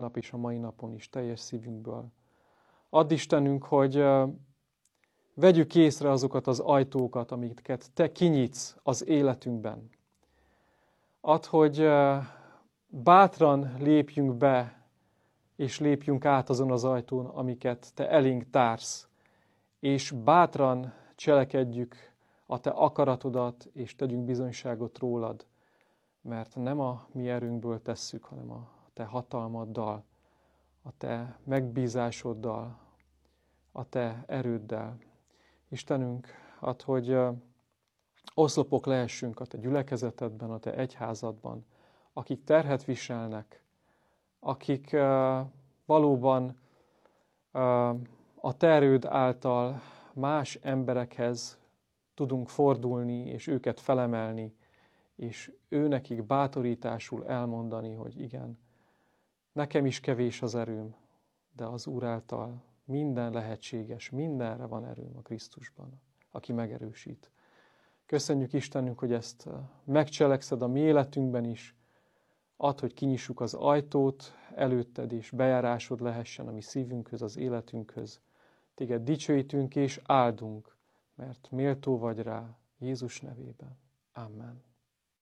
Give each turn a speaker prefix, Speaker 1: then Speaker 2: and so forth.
Speaker 1: nap és a mai napon is teljes szívünkből. Add Istenünk, hogy vegyük észre azokat az ajtókat, amiket Te kinyitsz az életünkben. Add, hogy bátran lépjünk be, és lépjünk át azon az ajtón, amiket Te elénk társz, és bátran cselekedjük a Te akaratodat, és tegyünk bizonyságot rólad, mert nem a mi erőnkből tesszük, hanem a Te hatalmaddal, a Te megbízásoddal, a Te erőddel. Istenünk, add, hogy oszlopok lehessünk a Te gyülekezetedben, a Te egyházadban, akik terhet viselnek, akik valóban a Te erőd által más emberekhez tudunk fordulni, és őket felemelni, és őnekik bátorításul elmondani, hogy igen, nekem is kevés az erőm, de az Úr által minden lehetséges, mindenre van erőm a Krisztusban, aki megerősít. Köszönjük Istenünk, hogy ezt megcselekszed a mi életünkben is. Add, hogy kinyissuk az ajtót előtted, és bejárásod lehessen a mi szívünkhöz, az életünkhöz. Téged dicsőítünk és áldunk, mert méltó vagy rá Jézus nevében. Amen.